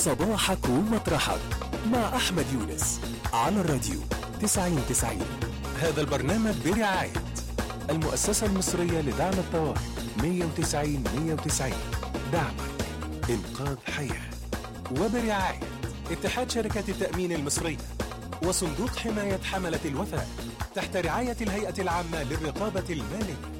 صباحك ومطرحك مع أحمد يونس على الراديو 90-90. هذا البرنامج برعاية المؤسسة المصرية لدعم الطوارئ 190-190. دعمك إنقاذ حياة. وبرعاية اتحاد شركات التأمين المصرية وصندوق حماية حملة الوفاء تحت رعاية الهيئة العامة للرقابة المالية.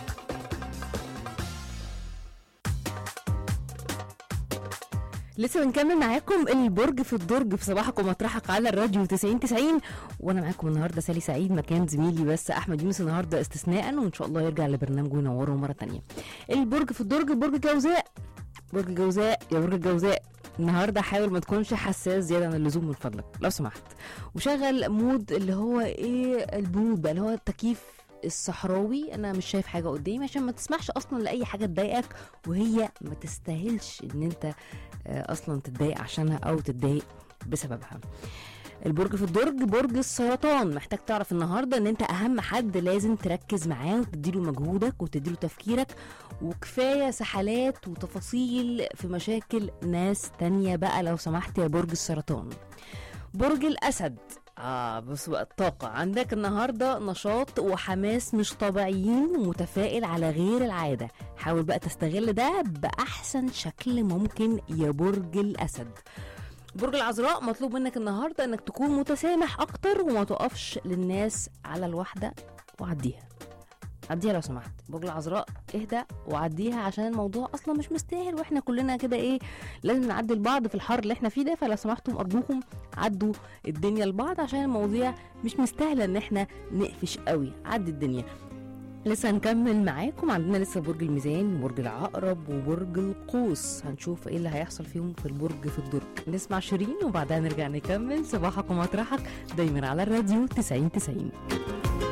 لسه بنكمل معاكم البرج في الدرج في صباحك ومطرحك على الراديو 90-90. وانا معاكم النهارده سالي سعيد مكان زميلي بس احمد يونس النهارده استثناء، وان شاء الله يرجع لبرنامجه وينوره مره تانية. البرج في الدرج برج جوزاء. برج الجوزاء يا برج الجوزاء، النهارده حاول ما تكونش حساس زياده عن اللزوم من فضلك لو سمحت، وشغل مود اللي هو ايه البرود بقى، اللي هو التكييف الصحراوي. انا مش شايف حاجه قدامي عشان ما تسمحش اصلا لاي حاجه تضايقك وهي ما تستاهلش ان انت اصلا تتضايق عشانها او تتضايق بسببها. البرج في الدرج برج السرطان، محتاج تعرف النهارده ان انت اهم حد لازم تركز معاه وتديله مجهودك وتديله تفكيرك، وكفايه سحلات وتفاصيل في مشاكل ناس تانية بقى لو سمحت يا برج السرطان. برج الاسد، بص بقى الطاقة عندك النهاردة نشاط وحماس مش طبيعيين ومتفائل على غير العادة، حاول بقى تستغل ده بأحسن شكل ممكن يا برج الأسد. برج العذراء مطلوب منك النهاردة انك تكون متسامح اكتر وما تقفش للناس على الواحدة وعديها لو سمحت. برج العذراء اهدى وعديها عشان الموضوع اصلا مش مستاهل، واحنا كلنا كده ايه لازم نعدي لبعض في الحر اللي احنا فيه ده، فلو سمحتم ارجوكم عدوا الدنيا لبعض عشان المواضيع مش مستاهله ان احنا نقفش قوي. عدي الدنيا. لسه هنكمل معاكم، عندنا لسه برج الميزان وبرج العقرب وبرج القوس، هنشوف ايه اللي هيحصل فيهم في البرج في الدرج. نسمع شيرين وبعدها نرجع نكمل صباحك ومطرحك دايما على الراديو 90-90.